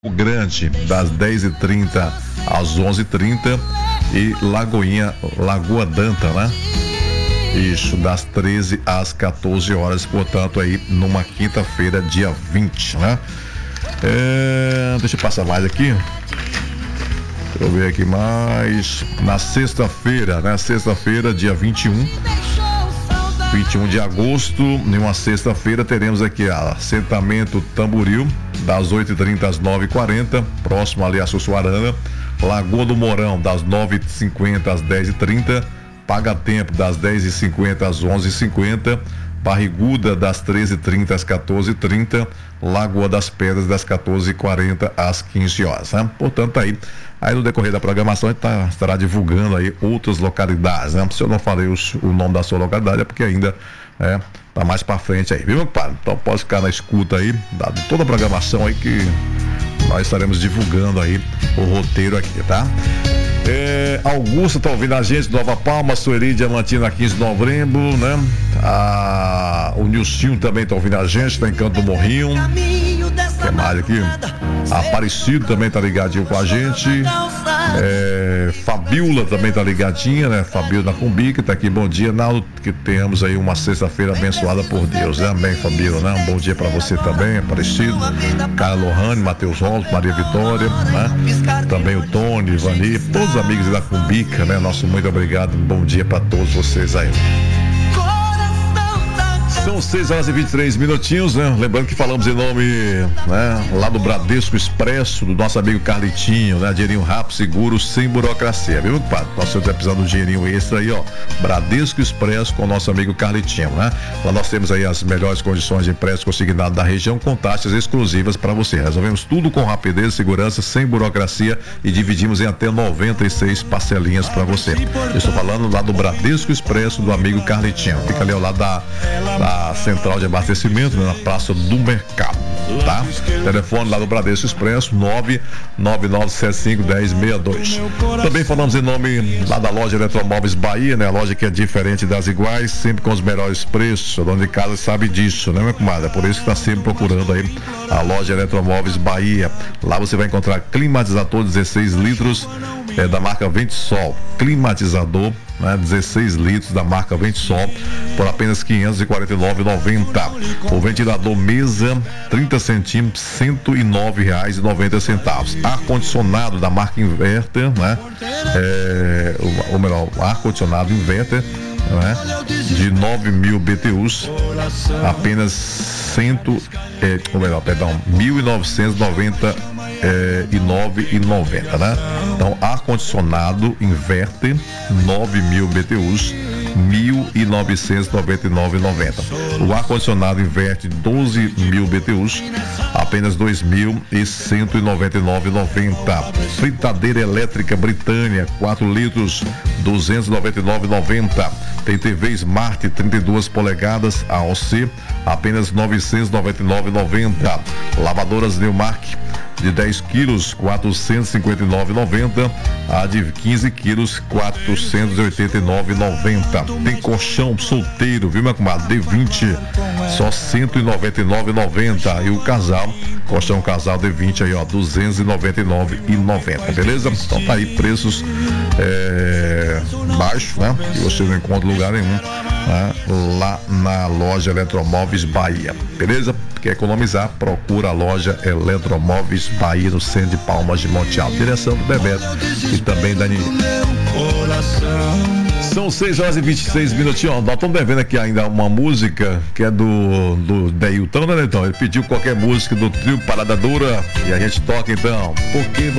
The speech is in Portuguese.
Grande, das 10h30 às 11h30 e Lagoa Danta, né? Isso, das 13 às 14 horas, portanto, aí numa quinta-feira, dia 20, né? Deixa eu passar mais aqui. Deixa eu ver aqui mais. Na sexta-feira, né? Sexta-feira, dia 21 de agosto, em uma sexta-feira, teremos aqui assentamento Tamboril, das 8h30 às 9h40, próximo ali a Sussuarana. Lagoa do Mourão, das 9h50 às 10h30, Paga Tempo, das 10h50 às 11h50, Barriguda, das 13h30 às 14h30, Lagoa das Pedras, das 14h40 às 15 horas, né? Portanto, aí no decorrer da programação a gente estará divulgando aí outras localidades, né? Se eu não falei o nome da sua localidade é porque ainda tá mais pra frente aí, viu, meu compadre? Então pode ficar na escuta aí de toda a programação aí que nós estaremos divulgando aí o roteiro aqui, tá? Augusto tá ouvindo a gente, Nova Palma, Sueli Diamantina, 15 de novembro, né? O Nilcinho também tá ouvindo a gente, tá em Canto do Morrinho. O que mais aqui? Aparecido também tá ligadinho com a gente. Fabiola também tá ligadinha, né? Fabiola da Cumbica tá aqui, bom dia, Naldo, que tenhamos aí uma sexta-feira abençoada por Deus, né? Amém, Fabiola, né? Um bom dia pra você também, Aparecido, Carla Lohane, Matheus Rolos, Maria Vitória, né? Também o Tony, Ivani, todos os amigos da Cumbica, né? Nosso muito obrigado, um bom dia pra todos vocês aí. São 6h23, né? Lembrando que falamos em nome, né, lá do Bradesco Expresso, do nosso amigo Carlitinho, né? Dinheirinho rápido, seguro, sem burocracia, viu, compadre? Nós estamos precisando de um dinheirinho extra aí, ó. Bradesco Expresso com o nosso amigo Carlitinho, né? Lá nós temos aí as melhores condições de empréstimo consignado da região com taxas exclusivas para você. Resolvemos tudo com rapidez, segurança, sem burocracia e dividimos em até 96 parcelinhas para você. Eu estou falando lá do Bradesco Expresso do amigo Carlitinho. Fica ali ao lado da central de abastecimento, né, na Praça do Mercado, tá? Telefone lá do Bradesco Expresso, 999751062. Também falamos em nome lá da loja Eletromóveis Bahia, né? A loja que é diferente das iguais, sempre com os melhores preços. O dono de casa sabe disso, né, minha comadre? É por isso que está sempre procurando aí a loja Eletromóveis Bahia. Lá você vai encontrar climatizador 16 litros da marca Ventesol, climatizador, né, 16 litros da marca Ventesol por apenas R$ 549,90. O ventilador mesa 30 centímetros, R$ 109,90. Ar-condicionado da marca Inverter, né? Ou melhor, ar-condicionado Inverter, né? De 9.000 BTUs, apenas R$ 1.999,90, né? Então, ar-condicionado Inverter, 9.000 BTUs, R$ 1.999,90. O ar-condicionado Inverter, 12.000 BTUs, apenas R$ 2.199,90. Fritadeira elétrica Britânia, 4 litros, R$ 299,90. Tem TV Smart 32 polegadas AOC, apenas R$ 999,90. Lavadoras Neumark de 10 quilos, R$ 459,90. A de 15 quilos, R$ 489,90. Tem colchão solteiro, viu, minha comadre? D20, só R$ 199,90. E o colchão casal D20 aí, ó, R$ 299,90, beleza? Então tá aí, preços baixos, né? Que você não encontra em lugar nenhum, né? Lá na loja Eletromóveis Bahia, beleza? Quer economizar? Procura a loja Eletromóveis Bahia no centro de Palmas de Monte Alto, direção do Bebeto e também da Nini. São 6h26. Nós estamos devendo aqui ainda uma música que é do Deilton, né, então? Ele pediu qualquer música do trio Parada Dura e a gente toca então. Porque